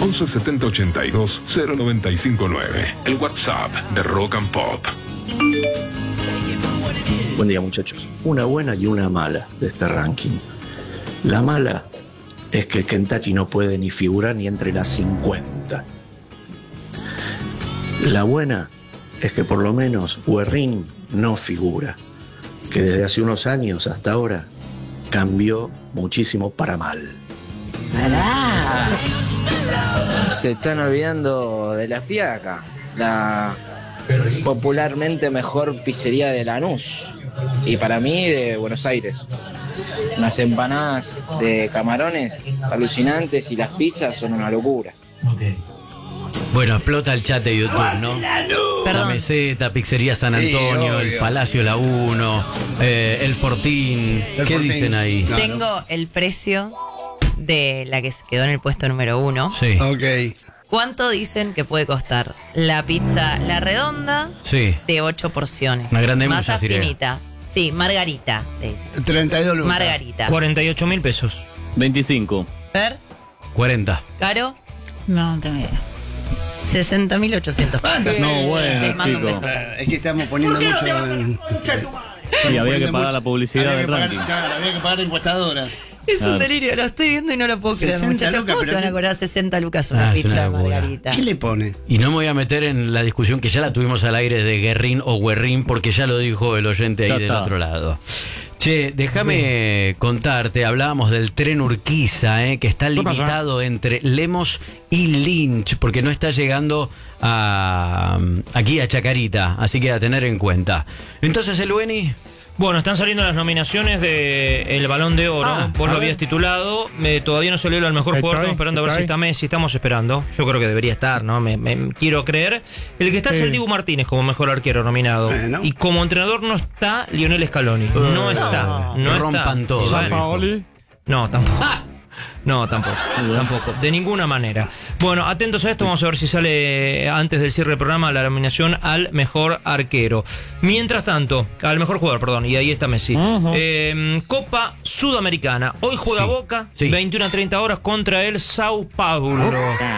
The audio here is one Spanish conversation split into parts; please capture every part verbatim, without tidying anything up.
once setenta ochenta y dos cero noventa y cinco nueve. El WhatsApp de Rock and Pop. Buen día, muchachos. Una buena y una mala de este ranking. La mala es que Kentucky no puede ni figurar ni entre las cincuenta. La buena es que por lo menos Guerrín no figura, que desde hace unos años hasta ahora cambió muchísimo para mal. ¡Pará! Se están olvidando de la Fiaca, la popularmente mejor pizzería de Lanús y para mí de Buenos Aires. Las empanadas de camarones alucinantes y las pizzas son una locura. Bueno, explota el chat de YouTube, ¿no? La Meseta, Pizzería San Antonio, sí, el Palacio Laguna, eh, el Fortín. El ¿Qué Fortín. Dicen ahí? No, Tengo no. el precio de la que se quedó en el puesto número uno. Sí. Ok. ¿Cuánto dicen que puede costar la pizza La Redonda? Sí. De ocho porciones. Una grande masa finita. Sí, margarita, le dicen. treinta y dos lucas. Margarita. cuarenta y ocho mil pesos. veinticinco. ¿Per? cuarenta. ¿Caro? No, no tengo idea. sesenta mil ochocientos pesos. No, bueno, Les mando un chico. beso. Es que estamos poniendo mucho en... Y había que pagar la publicidad había del que pagar, ranking. claro, había que pagar encuestadoras. Es Claro. un delirio, lo estoy viendo y no lo puedo creer, muchachos. lucas, ¿Cómo te pero van a qué- cobrar sesenta lucas una Ah, es pizza una locura. margarita? ¿Qué le pone? Y no me voy a meter en la discusión que ya la tuvimos al aire de Guerrín o Guerrín, porque ya lo dijo el oyente ahí Ya del está. otro lado. Che, déjame contarte, hablábamos del tren Urquiza, eh, que está limitado entre Lemos y Lynch, porque no está llegando a, aquí a Chacarita, así que a tener en cuenta. Entonces, el Beni... Bueno, están saliendo las nominaciones de El Balón de Oro. Ah, Vos a lo ver. habías titulado. Me, todavía no salió el mejor Ahí jugador. está, Estamos esperando a ver ahí si está. está Messi. Estamos esperando. Yo creo que debería estar, ¿no? Me, me- quiero creer. El que está es Sí. el Dibu Martínez como mejor arquero nominado. Bueno. Y como entrenador no está Lionel Scaloni. No está. No Rompan está. todo. Y San bueno, Paoli. No, tampoco. No, tampoco. Tampoco. De ninguna manera. Bueno, atentos a esto. Vamos a ver si sale antes del cierre del programa la nominación al mejor arquero. Mientras tanto, al mejor jugador, perdón. Y ahí está Messi. Ujú. Eh, Copa Sudamericana. Hoy juega Sí. Boca. Sí. veintiuna a treinta horas contra el Sao Paulo.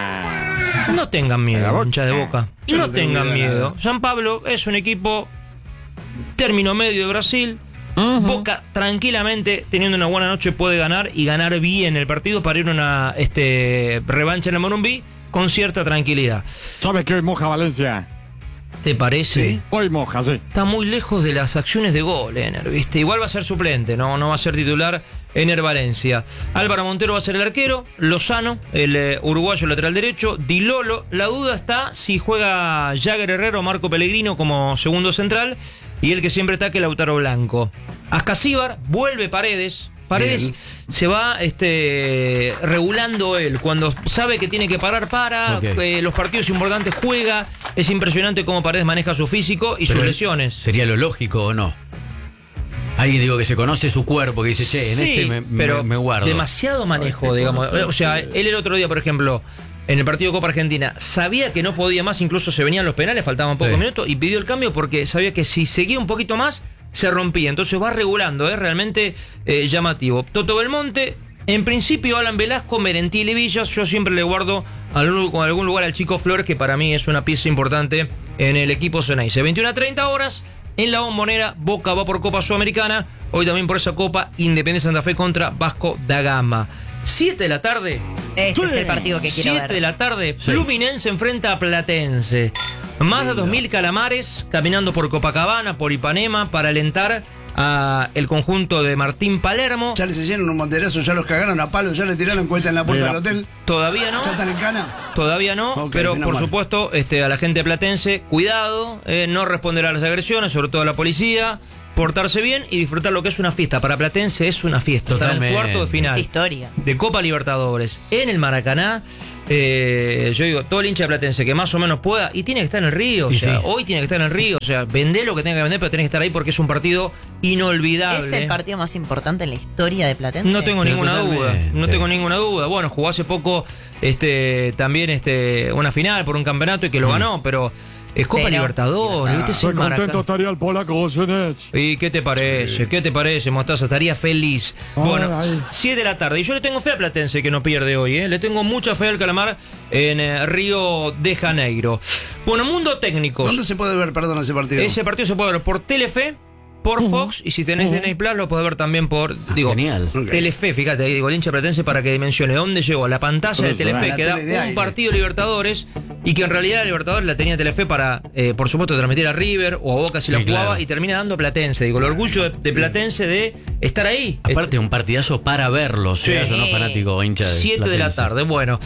No tengan miedo, hinchas de Boca. Yo No no tengo tengan miedo a miedo. nada. San Pablo es un equipo término medio de Brasil. Boca tranquilamente, teniendo una buena noche, puede ganar y ganar bien el partido para ir a una este, revancha en el Morumbí con cierta tranquilidad. ¿Sabe que hoy moja Valencia? ¿Te parece? Sí. Hoy moja, sí. Está muy lejos de las acciones de gol, Ener, ¿viste? Igual va a ser suplente, no, no va a ser titular Ener Valencia. Álvaro Montero va a ser el arquero, Lozano, el eh, uruguayo lateral derecho, Di Lolo. La duda está si juega Jagger Herrero o Marco Pellegrino como segundo central y el que siempre está que es Lautaro Blanco. Ascasíbar, vuelve Paredes. Paredes Bien. se va este, regulando él. Cuando sabe que tiene que parar, para. Ok. Eh, los partidos importantes juega. Es impresionante cómo Paredes maneja su físico y sus Pero lesiones. ¿Sería lo lógico o no? Alguien digo que se conoce su cuerpo, que dice, che, en Sí, este me, pero me, me guardo. demasiado manejo, digamos. O sea, él el otro día, por ejemplo, en el partido de Copa Argentina, sabía que no podía más, incluso se venían los penales, faltaban pocos Sí. minutos, y pidió el cambio porque sabía que si seguía un poquito más, se rompía. Entonces va regulando, es realmente eh, llamativo. Toto Belmonte, en principio Alan Velasco, Merentiel y Villas. Yo siempre le guardo algún, con algún lugar al Chico Flores, que para mí es una pieza importante en el equipo Ceneice. veintiuna a treinta horas. En la Bombonera, Boca va por Copa Sudamericana. Hoy también por esa Copa, Independiente Santa Fe contra Vasco da Gama. siete de la tarde. Este es el partido que quiero siete ver. de la tarde, Sí. Fluminense enfrenta a Platense. Más de dos mil calamares caminando por Copacabana, por Ipanema, para alentar a el conjunto de Martín Palermo. Ya les hicieron un banderazo, ya los cagaron a palo, ya le tiraron cuenta en la puerta Mira. del hotel. Todavía no. ¿Ya están en cana? Todavía no, Ok, pero menos por mal. supuesto este, a la gente platense, cuidado, eh, no responder a las agresiones, sobre todo a la policía, portarse bien y disfrutar lo que es una fiesta. Para Platense es una fiesta. Estar en el Totalmente. cuarto de final Es historia. de Copa Libertadores en el Maracaná. Eh, yo digo, todo el hincha de Platense que más o menos pueda, y tiene que estar en el Río, o Y sea, sí. hoy tiene que estar en el Río, o sea, vendé lo que tenga que vender, pero tenés que estar ahí porque es un partido inolvidable. ¿Es el partido más importante en la historia de Platense? No tengo Pero ninguna duda, totalmente. no tengo ninguna duda. Bueno, jugó hace poco este también este una final por un campeonato y que lo ganó, pero es Copa Pero- Libertadores, ¿viste? Es Qué el contento Maracaná. estaría el polaco Goyeneche. ¿Y qué te parece? ¿Qué te parece, Mostaza? Estaría feliz. Ay, Bueno, ay. siete de la tarde. Y yo le tengo fe a Platense que no pierde hoy, ¿eh? Le tengo mucha fe al calamar. Mar en eh, Río de Janeiro. Bueno, mundo técnico. ¿Dónde se puede ver, perdón, ese partido? Ese partido se puede ver por Telefe, por uh-huh. Fox, y si tenés uh-huh. Disney Plus lo podés ver también por, ah, digo, genial. Okay. Telefe, fíjate, digo, el hincha pretense para que dimensione dónde llegó la pantalla de Telefe, que da un partido Libertadores, y que en realidad la Libertadores la tenía Telefe para, eh, por supuesto, transmitir a River o a Boca si sí, la jugaba, claro. Y termina dando Platense, digo, el orgullo de, de Platense de estar ahí. Aparte, este, un partidazo para verlo, sí. Seas o no fanático o hincha de siete de la tarde, bueno.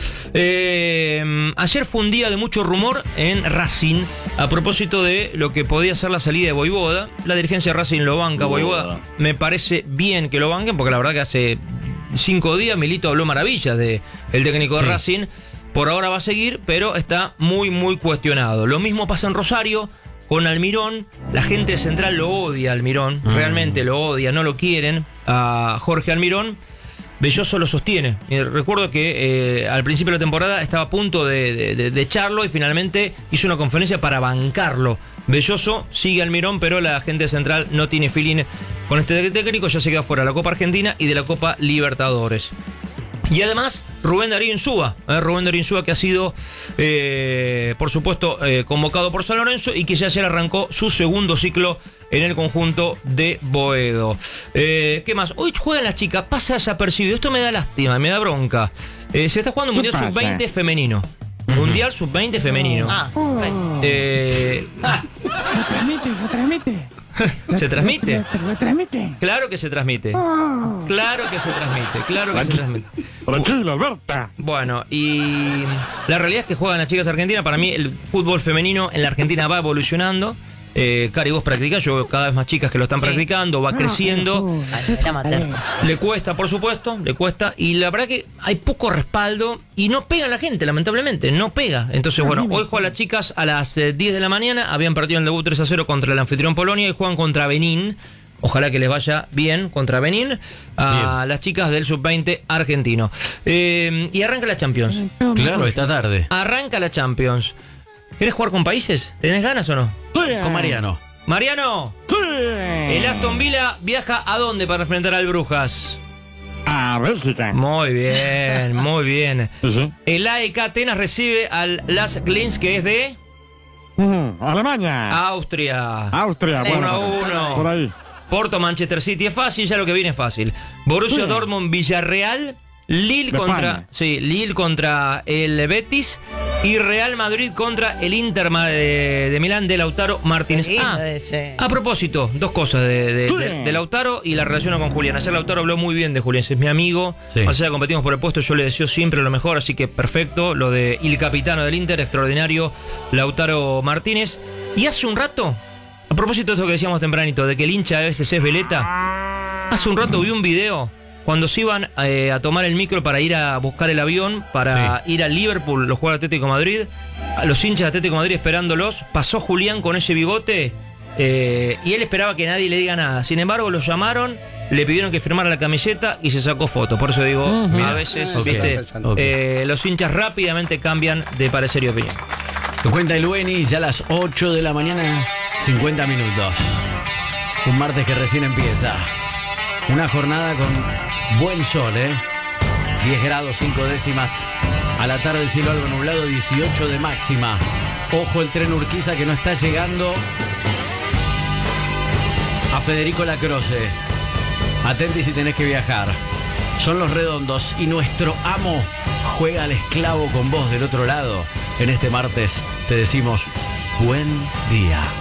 Eh, ayer fue un día de mucho rumor en Racing, a propósito de lo que podía ser la salida de Voivoda. La dirigencia de Racing lo banca, Voivoda. Me parece bien que lo banquen, porque la verdad que hace cinco días Milito habló maravillas de el técnico de sí. Racing. Por ahora va a seguir, pero está muy, muy cuestionado. Lo mismo pasa en Rosario con Almirón. La gente de Central lo odia, Almirón. Mm. Realmente lo odia, no lo quieren a Jorge Almirón. Belloso lo sostiene. Y recuerdo que eh, al principio de la temporada estaba a punto de, de, de, de echarlo y finalmente hizo una conferencia para bancarlo. Belloso sigue Almirón, pero la gente de Central no tiene feeling con este técnico. Ya se queda fuera de la Copa Argentina y de la Copa Libertadores. Y además, Rubén Darío Insúa, ¿eh? Rubén Darío Insúa que ha sido, eh, por supuesto, eh, convocado por San Lorenzo y que ya ayer arrancó su segundo ciclo en el conjunto de Boedo. Eh, ¿Qué más? Hoy juegan las chicas, pasa desapercibido. Esto me da lástima, me da bronca. Eh, se está jugando un Mundial sub veinte femenino. Mundial sub veinte femenino. Ah, oh. eh, ah. Se transmite, se transmite. ¿Se transmite? ¿Se transmite? Claro que se transmite. Oh. Claro que se transmite. Claro que Tranqui- se transmite. Tranquilo, Alberta. Bueno, y la realidad es que juegan las chicas argentinas. Para mí el fútbol femenino en la Argentina va evolucionando. Eh, Cari, vos practicás, yo cada vez más chicas que lo están sí. practicando, va creciendo. Le cuesta, por supuesto, le cuesta. Y la verdad que hay poco respaldo y no pega la gente, lamentablemente, no pega. Entonces, bueno, hoy juegan las chicas a las eh, diez de la mañana. Habían partido en el debut tres a cero contra el anfitrión Polonia y juegan contra Benín. Ojalá que les vaya bien contra Benín a bien. Las chicas del sub veinte argentino. Eh, y arranca la Champions. Claro, esta tarde. Arranca la Champions. ¿Querés jugar con países? ¿Tenés ganas o no? Sí. Con Mariano. Mariano. Sí. El Aston Villa viaja ¿a dónde para enfrentar al Brujas? A Bélgica. Muy bien, muy bien. Sí. El A E K Atenas recibe al Las Klins, que es de... Mm, Alemania. Austria. Austria. Uno a uno. Por ahí. Porto, Manchester City es fácil, ya lo que viene es fácil. Borussia sí. Dortmund, Villarreal. Lille de contra... España. Sí, Lille contra el Betis. Y Real Madrid contra el Inter de, de Milán de Lautaro Martínez. Ah, a propósito, dos cosas de, de, sí. de, de Lautaro y la relación con Julián. Ayer Lautaro habló muy bien de Julián, es mi amigo. Sí. Más allá de competimos por el puesto, yo le deseo siempre lo mejor, así que perfecto. Lo de el capitano del Inter, extraordinario, Lautaro Martínez. Y hace un rato, a propósito de esto que decíamos tempranito, de que el hincha a veces es veleta, hace un rato vi un video cuando se iban eh, a tomar el micro para ir a buscar el avión, para sí. ir a Liverpool, los jugadores de Atlético de Madrid, a los hinchas de Atlético de Madrid esperándolos, pasó Julián con ese bigote eh, y él esperaba que nadie le diga nada. Sin embargo, lo llamaron, le pidieron que firmara la camiseta y se sacó foto. Por eso digo, uh-huh. a veces, okay. viste, okay. eh, los hinchas rápidamente cambian de parecer y opinión. Lo cuenta el Bueni, ya a las ocho de la mañana, cincuenta minutos. Un martes que recién empieza. Una jornada con buen sol, ¿eh? diez grados, cinco décimas. A la tarde cielo algo nublado, dieciocho de máxima. Ojo el tren Urquiza que no está llegando a Federico Lacroce. Atenti si tenés que viajar. Son los redondos y nuestro amo juega al esclavo con vos del otro lado. En este martes te decimos buen día.